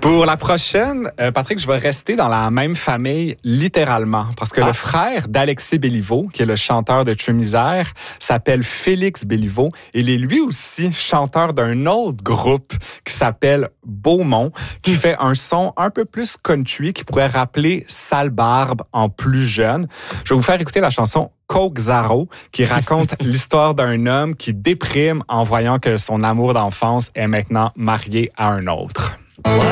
Pour la prochaine, Patrick, je vais rester dans la même famille littéralement parce que le frère d'Alexis Béliveau, qui est le chanteur de Trimisère, s'appelle Félix Béliveau. Il est lui aussi chanteur d'un autre groupe qui s'appelle Beaumont, qui fait un son un peu plus country qui pourrait rappeler Sale Barbe en plus jeune. Je vais vous faire écouter la chanson Coke Zaro, qui raconte l'histoire d'un homme qui déprime en voyant que son amour d'enfance est maintenant marié à un autre.